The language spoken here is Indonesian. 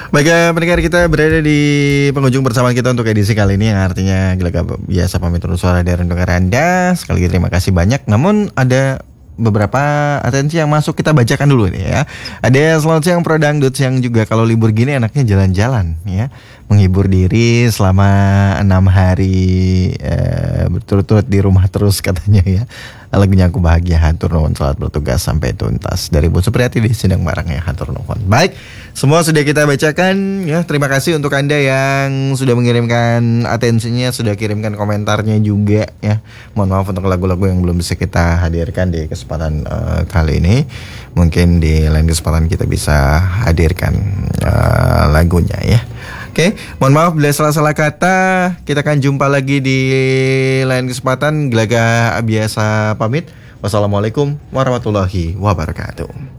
Baik, pendengar, kita berada di penghujung bersama kita untuk edisi kali ini, yang artinya Gelaga biasa pamit undur suara dari untuk Anda. Sekali lagi terima kasih banyak. Namun ada beberapa atensi yang masuk, kita bacakan dulu nih ya. Ada selamat siang Pro Dangdut, yang juga kalau libur gini enaknya jalan-jalan ya, menghibur diri selama 6 hari berturut-turut di rumah terus katanya ya. Lagunya Aku Bahagia, hatur nuhun, selamat bertugas sampai tuntas, dari Bu Supriyati di Sindang Barang ya, hatur nuhun. Baik, semua sudah kita bacakan ya. Terima kasih untuk Anda yang sudah mengirimkan atensinya, sudah kirimkan komentarnya juga ya. Mohon maaf untuk lagu-lagu yang belum bisa kita hadirkan di kesempatan kali ini. Mungkin di lain kesempatan kita bisa hadirkan lagunya ya. Oke, mohon maaf bila salah-salah kata. Kita akan jumpa lagi di lain kesempatan. Gelaga biasa pamit. Wassalamualaikum warahmatullahi wabarakatuh.